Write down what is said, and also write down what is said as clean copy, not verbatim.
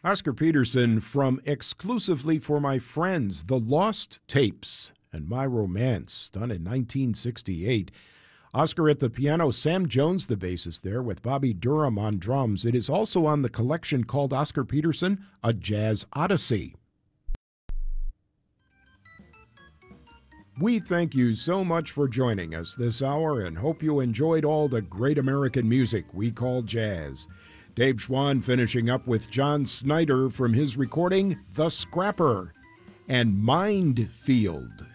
Oscar Peterson from Exclusively for My Friends, The Lost Tapes, and My Romance, done in 1968. Oscar at the piano, Sam Jones, the bassist there, with Bobby Durham on drums. It is also on the collection called Oscar Peterson, A Jazz Odyssey. We thank you so much for joining us this hour and hope you enjoyed all the great American music we call jazz. Dave Schwann finishing up with John Snyder from his recording, The Scrapper, and Mind Field.